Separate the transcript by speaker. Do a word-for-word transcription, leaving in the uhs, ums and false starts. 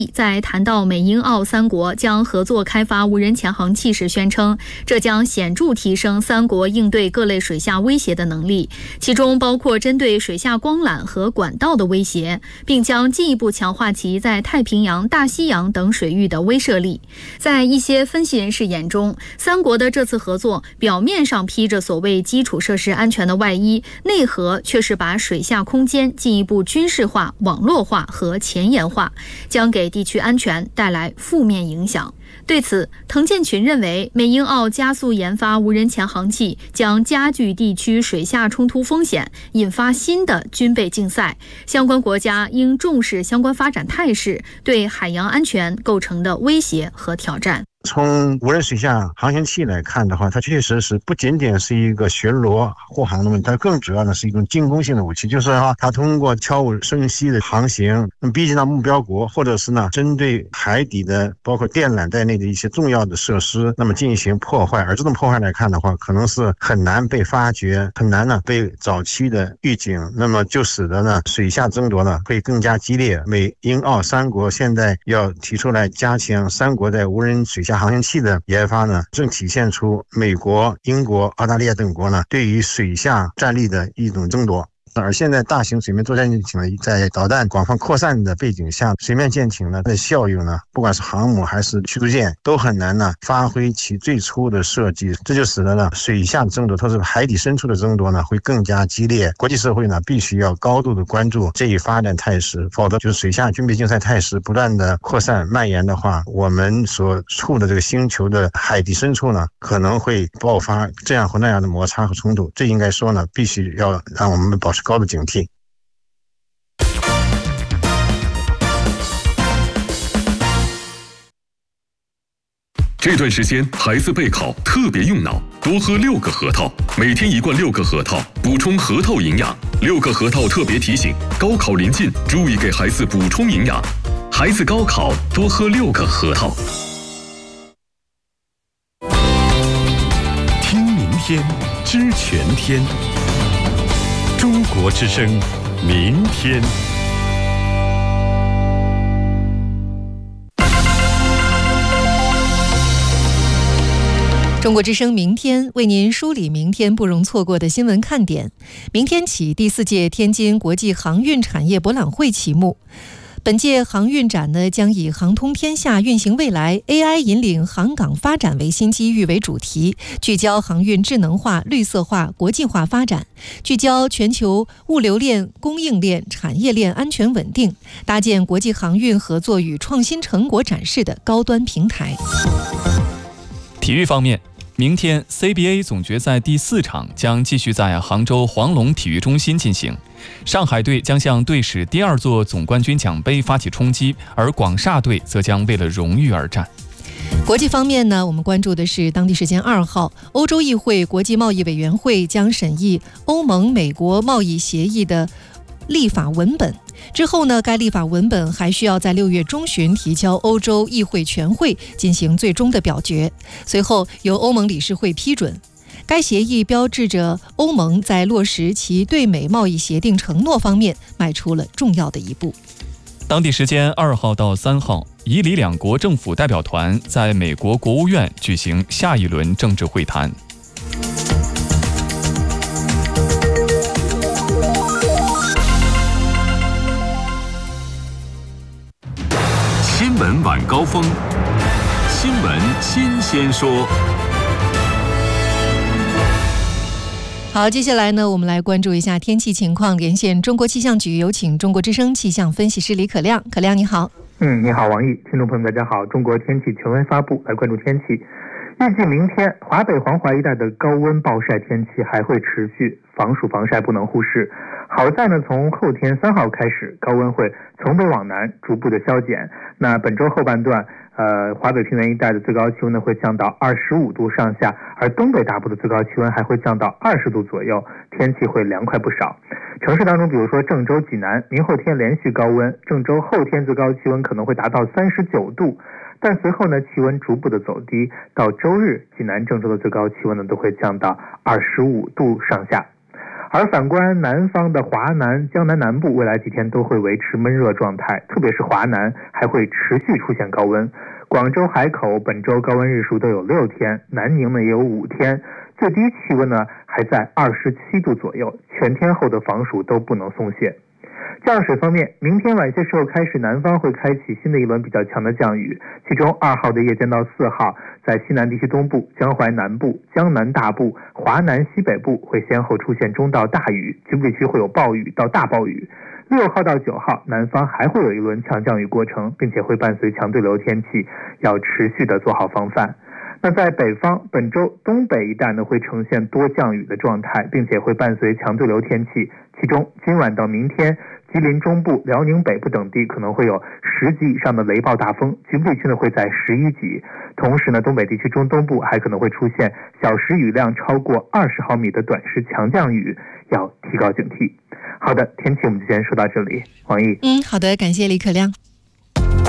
Speaker 1: 在谈到美英澳三国将合作开发无人潜航器时宣称，这将显著提升三国应对各类水下威胁的能力，其中包括针对水下光缆和管道的威胁，并将进一步强化其在太平洋、大西洋等水域的威慑力。在一些分析人士眼中，三国的这次合作表面上披着所谓基础设施安全的外衣，内核却是把水下空间进一步军事化、网络化和前沿化，将给地区安全带来负面影响。对此，滕建群认为，美英澳加速研发无人潜航器将加剧地区水下冲突风险，引发新的军备竞赛。相关国家应重视相关发展态势对海洋安全构成的威胁和挑战。
Speaker 2: 从无人水下航行器来看的话，它确确实实不仅仅是一个巡逻护航的问题，它更主要的是一种进攻性的武器，就是说它通过悄无声息的航行，逼近到目标国，或者是呢针对海底的包括电缆在内的一些重要的设施，那么进行破坏。而这种破坏来看的话，可能是很难被发觉，很难呢被早期的预警，那么就使得呢水下争夺呢会更加激烈。美英澳三国现在要提出来加强三国在无人水下航行器的研发呢，正体现出美国、英国、澳大利亚等国呢对于水下战力的一种争夺。而现在大型水面作战舰艇呢，在导弹广泛扩散的背景下，水面舰艇呢的效用呢，不管是航母还是驱逐舰，都很难呢发挥其最初的设计，这就使得呢水下的争夺，特别是海底深处的争夺呢，会更加激烈。国际社会呢，必须要高度的关注这一发展态势，否则就是水下军备竞赛态势不断的扩散蔓延的话，我们所处的这个星球的海底深处呢，可能会爆发这样或那样的摩擦和冲突。这应该说呢，必须要让我们保持高的警惕。
Speaker 3: 这段时间孩子备考特别用脑，多喝六个核桃，每天一罐六个核桃，补充核桃营养。六个核桃特别提醒：高考临近，注意给孩子补充营养。孩子高考多喝六个核桃。
Speaker 4: 听明天，知全天。中国之声，明天。
Speaker 5: 中国之声明天为您梳理明天不容错过的新闻看点。明天起，第四届天津国际航运产业博览会启幕。本届航运展呢，将以航通天下、运行未来、A I 引领航港发展为新机遇为主题，聚焦航运智能化、绿色化、国际化发展，聚焦全球物流链、供应链、产业链安全稳定，搭建国际航运合作与创新成果展示的高端平台。
Speaker 6: 体育方面，明天 C B A 总决赛第四场将继续在杭州黄龙体育中心进行。上海队将向队史第二座总冠军奖杯发起冲击，而广厦队则将为了荣誉而战。
Speaker 5: 国际方面呢，我们关注的是当地时间二号，欧洲议会国际贸易委员会将审议欧盟美国贸易协议的立法文本。之后呢，该立法文本还需要在六月中旬提交欧洲议会全会进行最终的表决，随后由欧盟理事会批准。该协议标志着欧盟在落实其对美贸易协定承诺方面迈出了重要的一步。
Speaker 6: 当地时间二号到三号，以理两国政府代表团在美国国务院举行下一轮政治会谈。
Speaker 3: 新闻晚高峰，新闻新鲜说。
Speaker 5: 好，接下来呢，我们来关注一下天气情况。连线中国气象局，有请中国之声气象分析师李可亮。可亮你好。
Speaker 7: 嗯，你好王毅，听众朋友们大家好。中国天气权威发布，来关注天气。预计明天华北黄淮一带的高温暴晒天气还会持续，防暑防晒不能忽视。好在呢，从后天三号开始，高温会从北往南逐步的消减。那本周后半段，呃，华北平原一带的最高气温呢会降到二十五度上下，而东北大部的最高气温还会降到二十度左右，天气会凉快不少。城市当中，比如说郑州、济南，明后天连续高温，郑州后天最高气温可能会达到三十九度，但随后呢，气温逐步的走低，到周日，济南、郑州的最高气温呢都会降到二十五度上下。 而反观南方的华南、江南南部，未来几天都会维持闷热状态，特别是华南还会持续出现高温。广州、海口本周高温日数都有六天，南宁呢也有五天，最低气温呢还在二十七度左右，全天候的防暑都不能松懈。降水方面，明天晚些时候开始，南方会开启新的一轮比较强的降雨，其中二号的夜间到四号，在西南地区东部、江淮南部、江南大部、华南西北部会先后出现中到大雨，局部地区会有暴雨到大暴雨。六号到九号，南方还会有一轮强降雨过程，并且会伴随强对流天气，要持续的做好防范。那在北方，本周东北一带呢会呈现多降雨的状态，并且会伴随强对流天气，其中今晚到明天，吉林中部、辽宁北部等地可能会有十级以上的雷暴大风，局部地区呢会在十一级。同时呢，东北地区中东部还可能会出现小时雨量超过二十毫米的短时强降雨，要提高警惕。好的，天气我们就先说到这里，王毅。
Speaker 5: 嗯，好的，感谢李可亮。